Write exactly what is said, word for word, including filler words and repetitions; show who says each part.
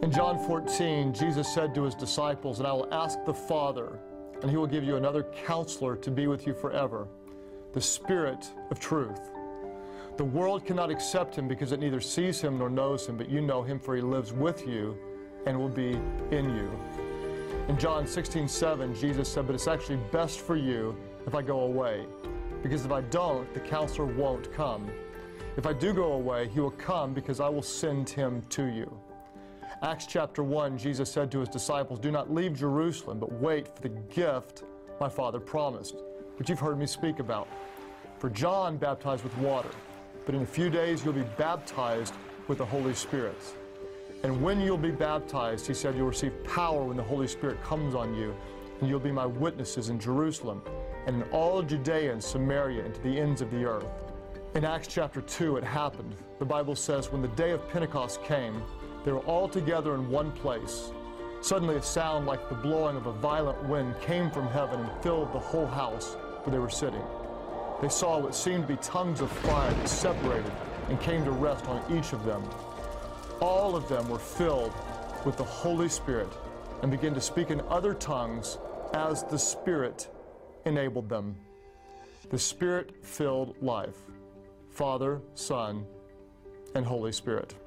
Speaker 1: In John fourteen, Jesus said to his disciples, "And I will ask the Father, and he will give you another counselor to be with you forever, the Spirit of truth. The world cannot accept him because it neither sees him nor knows him, but you know him, for he lives with you and will be in you." In John sixteen seven, Jesus said, "But it's actually best for you if I go away, because if I don't, the counselor won't come. If I do go away, he will come because I will send him to you." Acts chapter one, Jesus said to his disciples, "Do not leave Jerusalem, but wait for the gift my Father promised, which you've heard me speak about. For John baptized with water, but in a few days you'll be baptized with the Holy Spirit. And when you'll be baptized," he said, "you'll receive power when the Holy Spirit comes on you, and you'll be my witnesses in Jerusalem and in all Judea and Samaria and to the ends of the earth." In Acts chapter two, it happened. The Bible says, when the day of Pentecost came, they were all together in one place. Suddenly a sound like the blowing of a violent wind came from heaven and filled the whole house where they were sitting. They saw what seemed to be tongues of fire that separated and came to rest on each of them. All of them were filled with the Holy Spirit and began to speak in other tongues as the Spirit enabled them. The Spirit-filled life. Father, Son, and Holy Spirit.